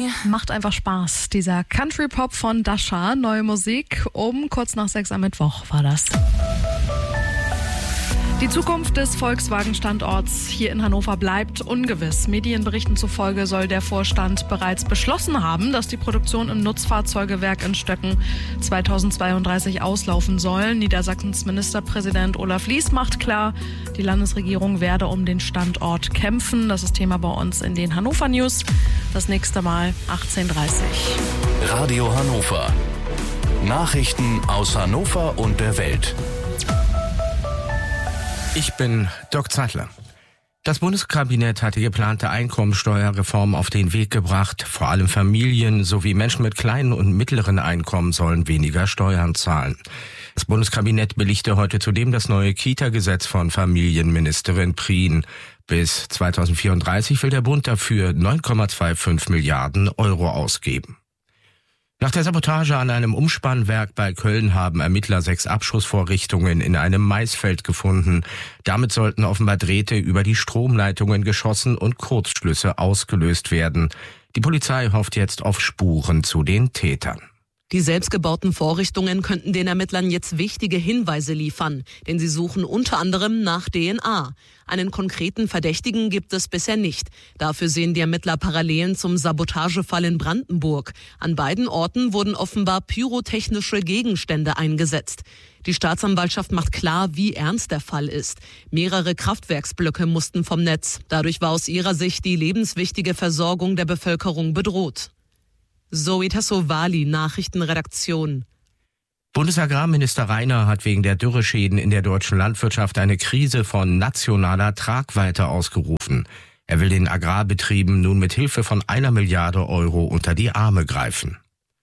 Macht einfach Spaß. Dieser Country-Pop von Dasha, neue Musik um kurz nach 6 am Mittwoch war das. Die Zukunft des Volkswagen-Standorts hier in Hannover bleibt ungewiss. Medienberichten zufolge soll der Vorstand bereits beschlossen haben, dass die Produktion im Nutzfahrzeugewerk in Stöcken 2032 auslaufen soll. Niedersachsens Ministerpräsident Olaf Lies macht klar, die Landesregierung werde um den Standort kämpfen. Das ist Thema bei uns in den Hannover News. Das nächste Mal 18:30 Uhr. Radio Hannover. Nachrichten aus Hannover und der Welt. Ich bin Dirk Zeitler. Das Bundeskabinett hat die geplante Einkommensteuerreform auf den Weg gebracht. Vor allem Familien sowie Menschen mit kleinen und mittleren Einkommen sollen weniger Steuern zahlen. Das Bundeskabinett billigte heute zudem das neue Kita-Gesetz von Familienministerin Prien. Bis 2034 will der Bund dafür 9,25 Milliarden Euro ausgeben. Nach der Sabotage an einem Umspannwerk bei Köln haben Ermittler 6 Abschussvorrichtungen in einem Maisfeld gefunden. Damit sollten offenbar Drähte über die Stromleitungen geschossen und Kurzschlüsse ausgelöst werden. Die Polizei hofft jetzt auf Spuren zu den Tätern. Die selbstgebauten Vorrichtungen könnten den Ermittlern jetzt wichtige Hinweise liefern, denn sie suchen unter anderem nach DNA. Einen konkreten Verdächtigen gibt es bisher nicht. Dafür sehen die Ermittler Parallelen zum Sabotagefall in Brandenburg. An beiden Orten wurden offenbar pyrotechnische Gegenstände eingesetzt. Die Staatsanwaltschaft macht klar, wie ernst der Fall ist. Mehrere Kraftwerksblöcke mussten vom Netz. Dadurch war aus ihrer Sicht die lebenswichtige Versorgung der Bevölkerung bedroht. Zoe Tassovali, Nachrichtenredaktion. Bundesagrarminister Rainer hat wegen der Dürreschäden in der deutschen Landwirtschaft eine Krise von nationaler Tragweite ausgerufen. Er will den Agrarbetrieben nun mit Hilfe von 1 Milliarde Euro unter die Arme greifen.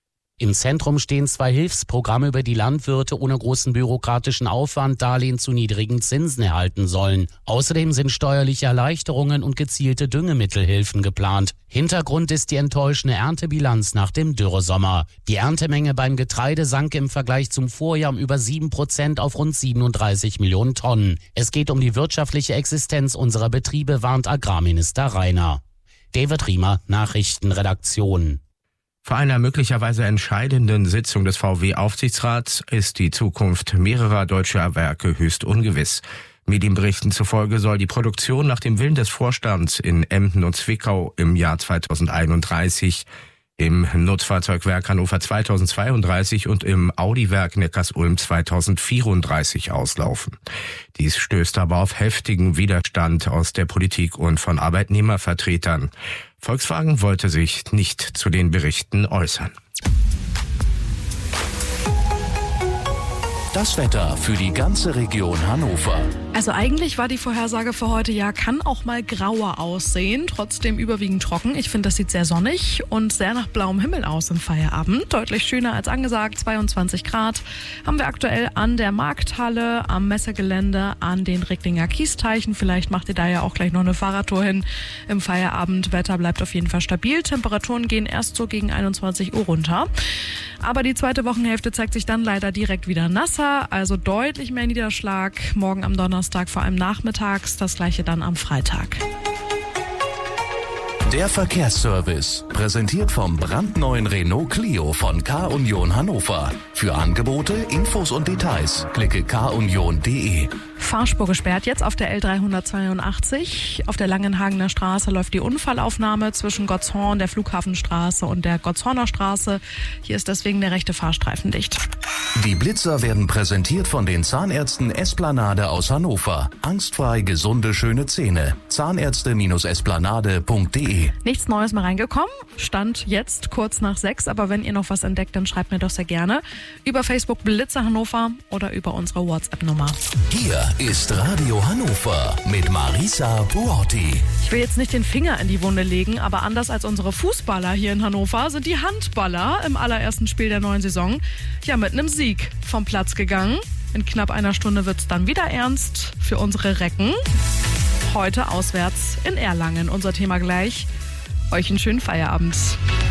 Im Zentrum stehen 2 Hilfsprogramme, über die Landwirte ohne großen bürokratischen Aufwand Darlehen zu niedrigen Zinsen erhalten sollen. Außerdem sind steuerliche Erleichterungen und gezielte Düngemittelhilfen geplant. Hintergrund ist die enttäuschende Erntebilanz nach dem Dürresommer. Die Erntemenge beim Getreide sank im Vergleich zum Vorjahr um über 7% auf rund 37 Millionen Tonnen. Es geht um die wirtschaftliche Existenz unserer Betriebe, warnt Agrarminister Rainer. David Riemer, Nachrichtenredaktion. Vor einer möglicherweise entscheidenden Sitzung des VW-Aufsichtsrats ist die Zukunft mehrerer deutscher Werke höchst ungewiss. Medienberichten zufolge soll die Produktion nach dem Willen des Vorstands in Emden und Zwickau im Jahr 2031, im Nutzfahrzeugwerk Hannover 2032 und im Audi-Werk Neckarsulm 2034 auslaufen. Dies stößt aber auf heftigen Widerstand aus der Politik und von Arbeitnehmervertretern. Volkswagen wollte sich nicht zu den Berichten äußern. Das Wetter für die ganze Region Hannover. Also eigentlich war die Vorhersage für heute ja, kann auch mal grauer aussehen, trotzdem überwiegend trocken. Ich finde, das sieht sehr sonnig und sehr nach blauem Himmel aus im Feierabend. Deutlich schöner als angesagt, 22 Grad haben wir aktuell an der Markthalle, am Messegelände, an den Ricklinger Kiesteichen. Vielleicht macht ihr da ja auch gleich noch eine Fahrradtour hin im Feierabend. Wetter bleibt auf jeden Fall stabil. Temperaturen gehen erst so gegen 21 Uhr runter. Aber die zweite Wochenhälfte zeigt sich dann leider direkt wieder nasser, also deutlich mehr Niederschlag. Morgen am Donnerstag, vor allem nachmittags, das gleiche dann am Freitag. Der Verkehrsservice, präsentiert vom brandneuen Renault Clio von K-Union Hannover. Für Angebote, Infos und Details klicke kunion.de. Fahrspur gesperrt jetzt auf der L382. Auf der Langenhagener Straße läuft die Unfallaufnahme zwischen Gottshorn, der Flughafenstraße und der Gottshorner Straße. Hier ist deswegen der rechte Fahrstreifen dicht. Die Blitzer werden präsentiert von den Zahnärzten Esplanade aus Hannover. Angstfrei gesunde, schöne Zähne. Zahnärzte-esplanade.de. Nichts Neues mehr reingekommen. Stand jetzt kurz nach 6. Aber wenn ihr noch was entdeckt, dann schreibt mir doch sehr gerne. Über Facebook Blitzer Hannover oder über unsere WhatsApp-Nummer. Hier ist Radio Hannover mit Marisa Buotti. Ich will jetzt nicht den Finger in die Wunde legen, aber anders als unsere Fußballer hier in Hannover sind die Handballer im allerersten Spiel der neuen Saison ja mit einem Sieg vom Platz gegangen. In knapp einer Stunde wird es dann wieder ernst für unsere Recken. Heute auswärts in Erlangen. Unser Thema gleich. Euch einen schönen Feierabend.